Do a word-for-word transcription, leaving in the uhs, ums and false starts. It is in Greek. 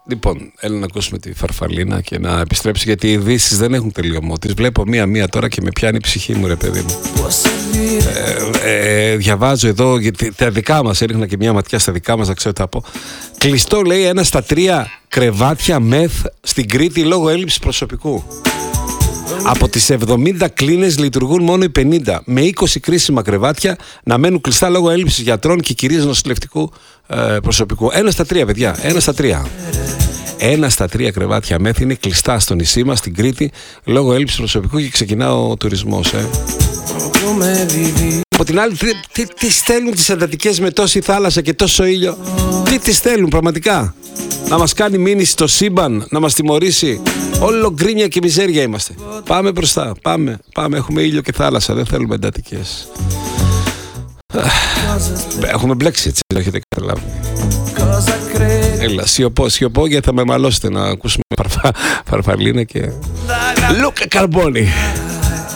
Λοιπόν, έλα να ακούσουμε τη Φαρφαλίνα και να επιστρέψει, γιατί οι ειδήσεις δεν έχουν τελειωμό. Τις βλέπω μία-μία τώρα και με πιάνει η ψυχή μου, ρε παιδί μου. Ε, ε, διαβάζω εδώ, γιατί τα δικά μας, έριχνα και μια ματιά στα δικά μας, να ξέρω τι θα πω. Κλειστό, λέει, ένα στα τρία κρεβάτια μεθ στην Κρήτη λόγω έλλειψης προσωπικού. Από τις εβδομήντα κλίνες λειτουργούν μόνο οι πενήντα, με είκοσι κρίσιμα κρεβάτια να μένουν κλειστά λόγω έλλειψης γιατρών και κυρίως νοσηλευτικού ε, προσωπικού. Ένα στα τρία, παιδιά, ένα στα τρία. Ένα στα τρία κρεβάτια μεθ είναι κλειστά στο νησί μας, στην Κρήτη, λόγω έλλειψης προσωπικού, και ξεκινά ο τουρισμός. Ε. Από την άλλη, τι, τι, τι στέλνουν τις εντατικές με τόση θάλασσα και τόσο ήλιο? Τι τις στέλνουν πραγματικά? Να μας κάνει μήνυση στο σύμπαν, να μας τιμωρήσει? Όλο γκρίνια και μιζέρια είμαστε. Πάμε μπροστά, πάμε, πάμε, έχουμε ήλιο και θάλασσα, δεν θέλουμε εντατικές. Έχουμε μπλέξει, έτσι, δεν έχετε καταλάβει. Έλα, σιωπώ, σιωπώ, γιατί θα με μαλώσετε να ακούσουμε Φαρφα, Φαρφαλίνα και Λούκα Καρμπόνι.